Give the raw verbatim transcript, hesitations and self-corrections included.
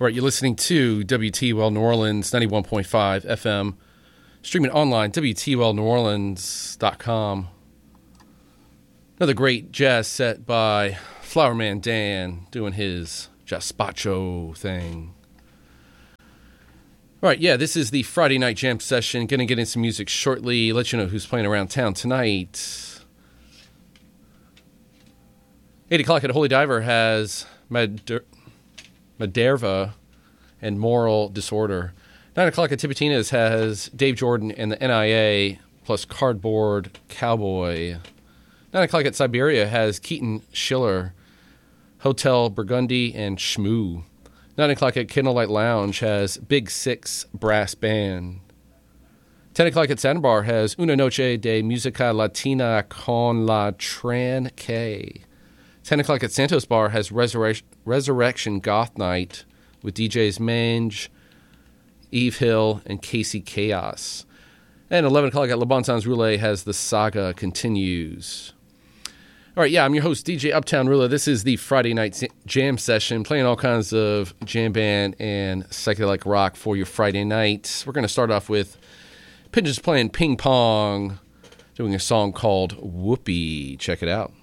All right, you're listening to W T U L New Orleans, ninety-one point five F M, streaming online, W T U L New Orleans dot com. Another great jazz set by Flowerman Dan doing his Jaspacho thing. All right, yeah, this is the Friday night jam session. Going to get in some music shortly, let you know who's playing around town tonight. eight o'clock at Holy Diver has Mader- Maderva and Moral Disorder. nine o'clock at Tipitina's has Dave Jordan and the N I A plus Cardboard Cowboy. nine o'clock at Siberia has Keaton Schiller, Hotel Burgundy, and Shmoo. nine o'clock at Candlelight Lounge has Big Six Brass Band. ten o'clock at Sandbar has Una Noche de Música Latina con la Tran K. ten o'clock at Santos Bar has Resurre- Resurrection Goth Night with D Js Mange, Eve Hill, and Casey Chaos. And eleven o'clock at Le Bon Sens Roulette has The Saga Continues. All right, yeah, I'm your host, D J Uptown Ruler. This is the Friday night jam session, playing all kinds of jam band and psychedelic rock for your Friday night. We're going to start off with Pigeons playing Ping Pong, doing a song called Whoopee. Check it out.